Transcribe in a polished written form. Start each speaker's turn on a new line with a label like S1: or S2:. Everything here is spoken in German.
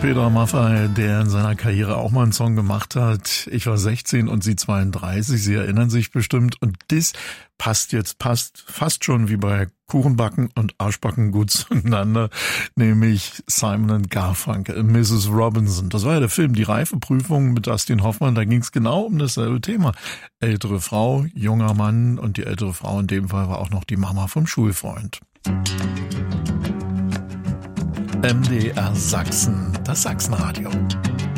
S1: Peter Maffay, der in seiner Karriere auch mal einen Song gemacht hat. Ich war 16 und sie 32. Sie erinnern sich bestimmt. Und das passt fast schon wie bei Kuchenbacken und Arschbacken gut zueinander, nämlich Simon and Garfunkel, Mrs. Robinson. Das war ja der Film Die Reifeprüfung mit Dustin Hoffmann. Da ging es genau um dasselbe Thema. Ältere Frau, junger Mann, und die ältere Frau in dem Fall war auch noch die Mama vom Schulfreund. MDR Sachsen, das Sachsenradio.